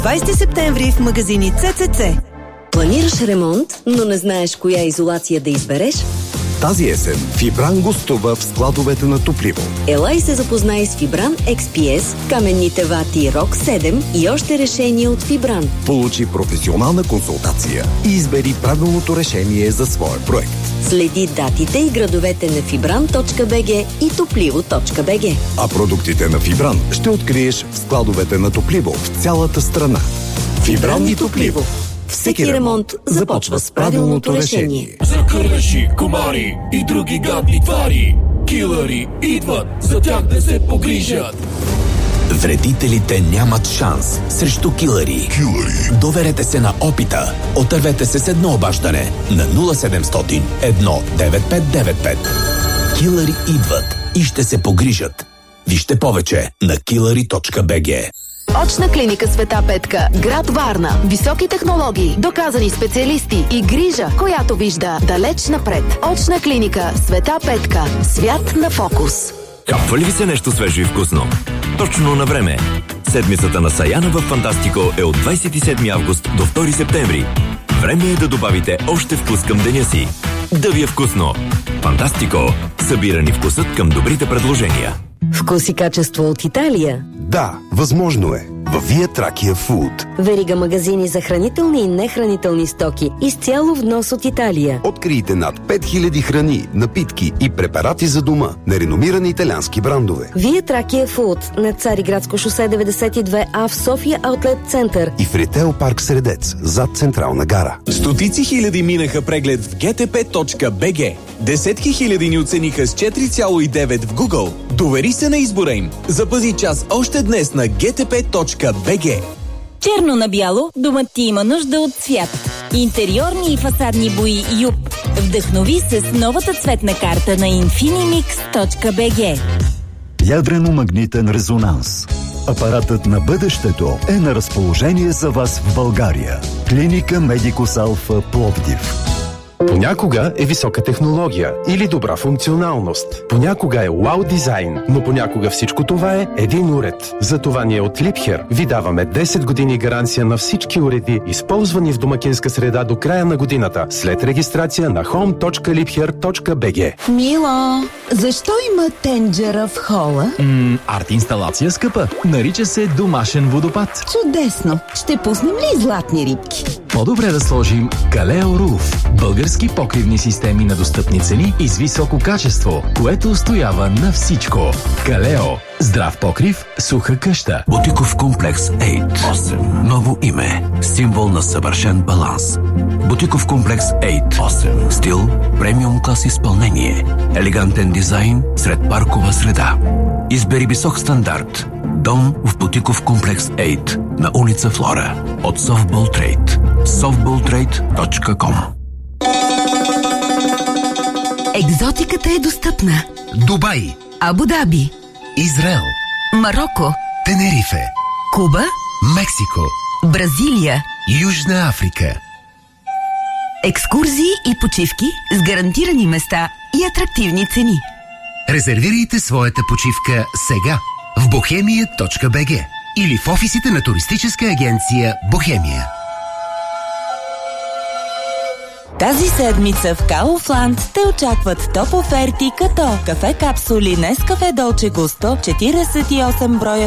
20 септември в магазини ЦЦЦ. Планираш ремонт, но не знаеш коя изолация да избереш? Тази есен Фибран гостува в складовете на Топливо. Ела и се запознай с Фибран XPS, каменните вати Rock 7 и още решения от Фибран. Получи професионална консултация и избери правилното решение за своя проект. Следи датите и градовете на fibran.bg и toplivo.bg. А продуктите на Фибран ще откриеш в складовете на Топливо в цялата страна. Фибран и Топливо. Всеки ремонт започва с правилното решение. За кървеши, комари и други гадни твари, килъри идват, за тях да се погрижат. Вредителите нямат шанс срещу килъри. Доверете се на опита. Отървете се с едно обаждане на 0700 19595. Килъри идват и ще се погрижат. Вижте повече на killary.bg. Очна клиника Света Петка, град Варна. Високи технологии, доказани специалисти и грижа, която вижда далеч напред. Очна клиника Света Петка. Свят на фокус. Капва ли ви се нещо свежо и вкусно? Точно на време. Седмицата на Саяна в Фантастико е от 27 август до 2 септември. Време е да добавите още вкус към деня си. Да ви е вкусно! Фантастико. Събира ни вкусът към добрите предложения. Вкус и качество от Италия. Да, възможно е. Във Via Trachea Food. Верига магазини за хранителни и нехранителни стоки. Изцяло внос от Италия. Открийте над 5000 храни, напитки и препарати за дома на реномирани италиански брандове. Via Trachea Food на Цариградско шосе 92А в София Аутлет Център. И в Ритейл парк Средец, зад Централна гара. Стотици хиляди минаха преглед в gtp.bg. Десетки хиляди ни оцениха с 4,9 в Google. Довери се на избора им. Запази час още днес на gtp.bg. Черно на бяло, домът ти има нужда от цвят. Интериорни и фасадни бои ЮП. Вдъхнови се с новата цветна карта на infinimix.bg. Ядрено-магнитен резонанс. Апаратът на бъдещето е на разположение за вас в България. Клиника Медикус Алфа Пловдив. Понякога е висока технология или добра функционалност. Понякога е вау дизайн, но понякога всичко това е един уред. Затова ние от Liebherr ви даваме 10 години гаранция на всички уреди, използвани в домакинска среда до края на годината, след регистрация на home.liebherr.bg. Мило, защо има тенджера в хола? Арт-инсталация скъпа. Нарича се домашен водопад. Чудесно! Ще пуснем ли златни рибки? По-добре да сложим Калео Руф. Български покривни системи на достъпни цени и с високо качество, което устоява на всичко. Калео. Здрав покрив, суха къща. Бутиков комплекс 8. Ново име. Символ на съвършен баланс. Бутиков комплекс 8. Стил, премиум клас изпълнение. Елегантен дизайн сред паркова среда. Избери висок стандарт. Дом в Бутиков комплекс 8 на улица Флора от Softball Trade. softballtrade.com. Екзотиката е достъпна. Дубай, Абу Даби, Израел, Мароко, Тенерифе, Куба, Мексико, Бразилия, Южна Африка. Екскурзии и почивки с гарантирани места и атрактивни цени. Резервирайте своята почивка сега в bohemia.bg или в офисите на туристическа агенция Бохемия. Тази седмица в Kaufland те очакват топ оферти като кафе капсули Нескафе Долче Густо 48 броя